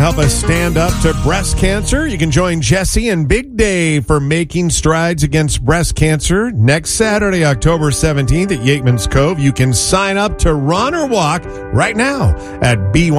help us stand up to breast cancer. You can join Jesse and Big Dave for Making Strides Against Breast Cancer next Saturday, October 17th at Yateman's Cove. You can sign up to run or walk right now at B1.